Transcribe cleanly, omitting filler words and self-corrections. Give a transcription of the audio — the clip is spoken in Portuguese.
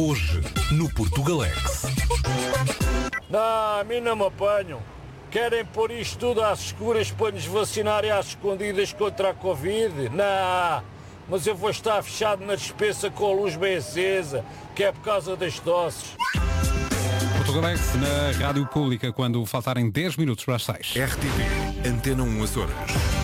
Hoje, no Portugalex. Não, a mim não me apanham. Querem pôr isto tudo às escuras para nos vacinarem às escondidas contra a Covid? Não, mas eu vou estar fechado na despensa com a luz bem acesa, que é por causa das tosses. Portugalex na Rádio Pública, quando faltarem 10 minutos para as 6. RTP, Antena 1 Açores.